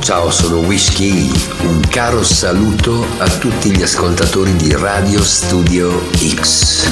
Ciao, sono Whisky. Un caro saluto a tutti gli ascoltatori di Radio Studio X.